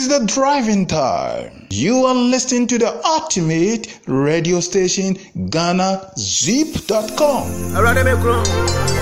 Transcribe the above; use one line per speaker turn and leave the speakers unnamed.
is the driving time. You are listening to the ultimate radio station, GhanaZip.com.